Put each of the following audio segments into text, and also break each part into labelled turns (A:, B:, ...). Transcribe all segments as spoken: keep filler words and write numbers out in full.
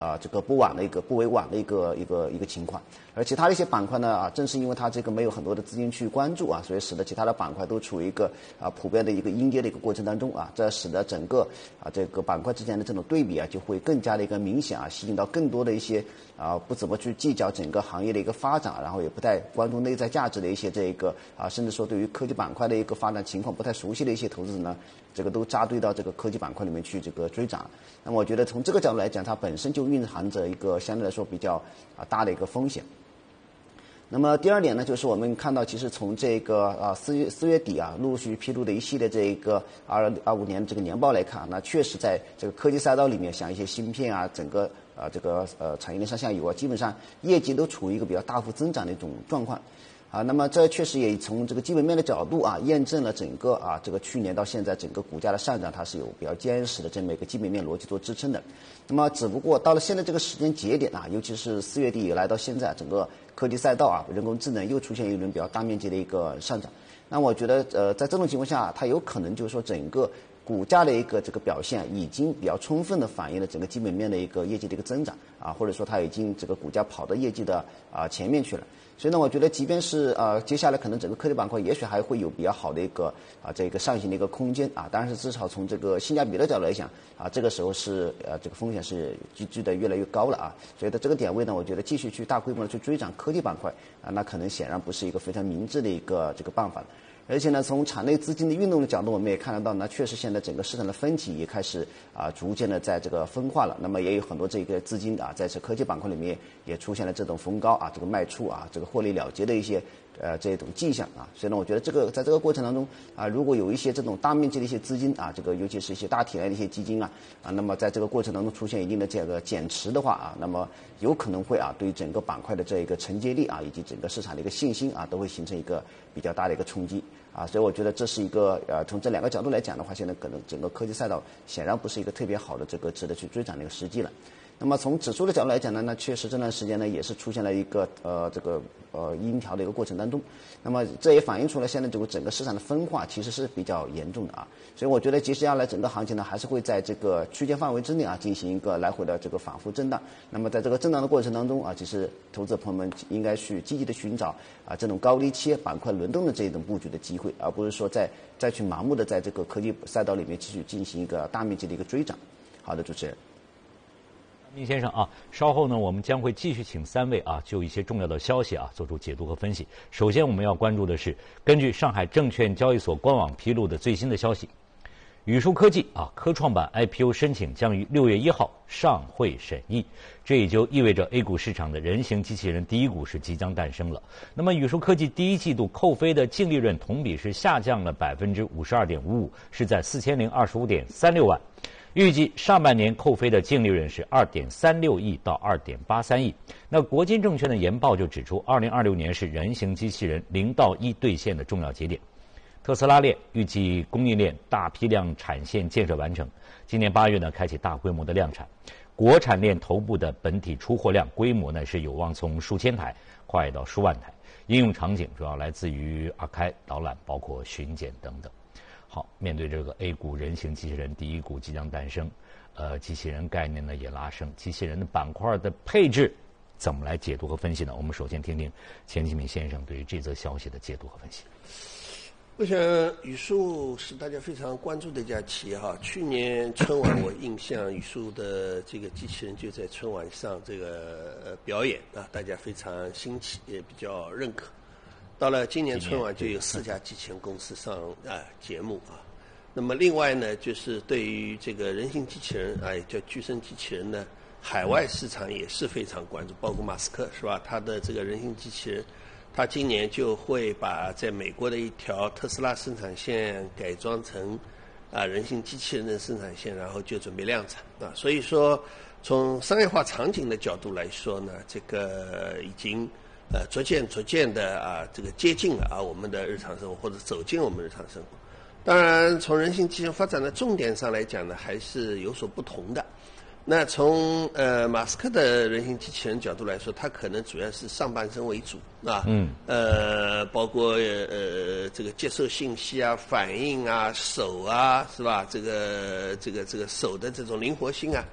A: 啊、呃、这个不晚的一个不为晚的一个一个一个情况。而其他的一些板块呢啊，正是因为它这个没有很多的资金去关注啊，所以使得其他的板块都处于一个啊普遍的一个阴跌的一个过程当中啊，这使得整个啊这个板块之间的这种对比啊就会更加的一个明显啊，吸引到更多的一些啊不怎么去计较整个行业的一个发展，然后也不太关注内在价值的一些这个啊，甚至说对于科技板块的一个发展情况不太熟悉的一些投资者呢，这个都扎堆到这个科技板块里面去这个追涨。那么我觉得从这个角度来讲，它本身就蕴含着一个相对来说比较啊大的一个风险。那么第二点呢，就是我们看到，其实从这个啊四月四月底啊，陆续披露的一系列这个二二五年这个年报来看，那确实在这个科技赛道里面，像一些芯片啊，整个啊这个呃产业链上下游啊，基本上业绩都处于一个比较大幅增长的一种状况。啊，那么这确实也从这个基本面的角度啊，验证了整个啊这个去年到现在整个股价的上涨，它是有比较坚实的这么一个基本面逻辑做支撑的。那么只不过到了现在这个时间节点啊，尤其是四月底以来到现在，整个科技赛道啊，人工智能又出现一轮比较大面积的一个上涨。那我觉得呃，在这种情况下，它有可能就是说整个股价的一个这个表现已经比较充分的反映了整个基本面的一个业绩的一个增长啊，或者说它已经这个股价跑到业绩的啊前面去了。所以呢，我觉得即便是呃接下来可能整个科技板块也许还会有比较好的一个啊这个上行的一个空间啊，当然是至少从这个性价比的角度来讲啊，这个时候是呃这个风险是积聚的越来越高了啊，所以在这个点位呢，我觉得继续去大规模的去追涨科技板块啊，那可能显然不是一个非常明智的一个这个办法。而且呢，从场内资金的运动的角度，我们也看得到，那确实现在整个市场的分歧也开始啊逐渐的在这个分化了。那么也有很多这个资金啊，在这科技板块里面也出现了这种逢高啊这个卖出啊这个获利了结的一些呃这种迹象啊。所以呢，我觉得这个在这个过程当中啊，如果有一些这种大面积的一些资金啊，这个尤其是一些大体量的一些基金啊啊，那么在这个过程当中出现一定的这个减持的话啊，那么有可能会啊对整个板块的这一个承接力啊以及整个市场的一个信心啊都会形成一个比较大的一个冲击。啊，所以我觉得这是一个呃，从这两个角度来讲的话，现在可能整个科技赛道显然不是一个特别好的这个值得去追涨的一个时机了。那么从指数的角度来讲呢，那确实这段时间呢也是出现了一个呃这个呃阴调的一个过程当中。那么这也反映出了现在这个整个市场的分化其实是比较严重的啊。所以我觉得接下来整个行情呢还是会在这个区间范围之内啊进行一个来回的这个反复震荡。那么在这个震荡的过程当中啊，其实投资者朋友们应该去积极的寻找啊这种高低切板块轮动的这种布局的机会，而不是说再再去盲目的在这个科技赛道里面继续进行一个大面积的一个追涨。好的，主持人。
B: 明先生啊，稍后呢，我们将会继续请三位啊，就一些重要的消息啊，做出解读和分析。首先，我们要关注的是，根据上海证券交易所官网披露的最新的消息，宇树科技啊，科创板 I P O 申请将于六月一号上会审议，这也就意味着 A 股市场的人形机器人第一股是即将诞生了。那么，宇树科技第一季度扣非的净利润同比是下降了百分之五十二点五五，是在四千零二十五点三六万。预计上半年扣非的净利润是二点三六亿到二点八三亿。那国金证券的研报就指出，二零二六年是人形机器人零到一兑现的重要节点。特斯拉链预计供应链大批量产线建设完成，今年八月呢开启大规模的量产。国产链头部的本体出货量规模呢是有望从数千台快到数万台，应用场景主要来自于阿开导览，包括巡检等等。好，面对这个 A 股人形机器人第一股即将诞生，呃，机器人概念呢也拉升，机器人的板块的配置怎么来解读和分析呢？我们首先听听钱其敏先生对于这则消息的解读和分析。
C: 我想宇树是大家非常关注的一家企业哈。去年春晚我印象宇树的这个机器人就在春晚上这个呃表演啊，大家非常新奇，也比较认可。到了今年春晚就有四家机器人公司上啊节目啊，那么另外呢，就是对于这个人形机器人啊，也叫具身机器人呢，海外市场也是非常关注，包括马斯克是吧？他的这个人形机器人，他今年就会把在美国的一条特斯拉生产线改装成啊人形机器人的生产线，然后就准备量产啊。所以说，从商业化场景的角度来说呢，这个已经。呃，逐渐逐渐的啊，这个接近了啊我们的日常生活，或者走进我们日常生活。当然，从人形机器人发展的重点上来讲呢，还是有所不同的。那从呃马斯克的人形机器人角度来说，它可能主要是上半身为主啊，嗯，呃，包括呃这个接受信息啊、反应啊、手啊，是吧？这个这个这个手的这种灵活性啊。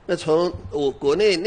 C: 那从我国内